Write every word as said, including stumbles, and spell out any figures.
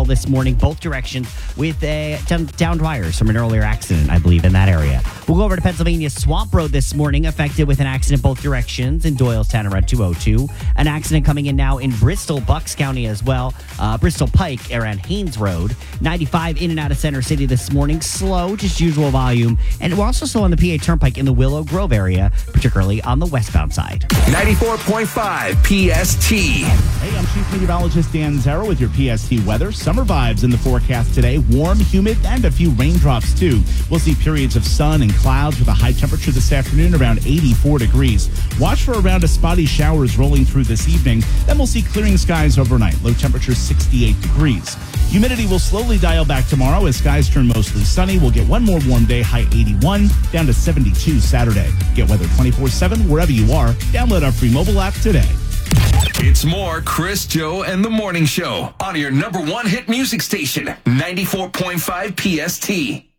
battle this morning, both directions, with a down, downed wires from an earlier accident, I believe, in that area. We'll go over to Pennsylvania Swamp Road this morning, affected with an accident both directions in Doylestown around two oh two. An accident coming in now in Bristol, Bucks County as well. Uh, Bristol Pike around Haynes Road. ninety-five in and out of Center City this morning. Slow, just usual volume. And we're also slow on the P A Turnpike in the Willow Grove area, particularly on the westbound side. ninety-four point five P S T. Hey, I'm Chief Meteorologist Dan Zara with your P S T weather. Summer vibes in the forecast today. Warm, humid, and a few raindrops too. We'll see periods of sun and clouds with a high temperature this afternoon around eighty-four degrees. Watch for around a spotty showers rolling through this evening. Then we'll see clearing skies overnight. Low temperature sixty-eight degrees. Humidity will slowly dial back tomorrow as skies turn mostly sunny. We'll get one more warm day, high eighty-one, down to seventy-two Saturday. Get weather twenty-four seven wherever you are. Download our free mobile app today. It's more Chris, Joe, and the Morning Show on your number one hit music station, ninety-four point five P S T.